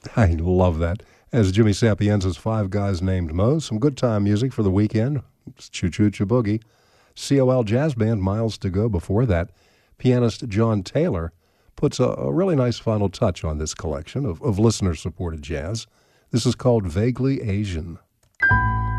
I love that. As Jimmy Sapienza's Five Guys Named Mo, some good time music for the weekend. It's Choo Choo Boogie. COL Jazz Band, Miles to Go before that. Pianist John Taylor puts a really nice final touch on this collection of listener-supported jazz. This is called Vaguely Asian.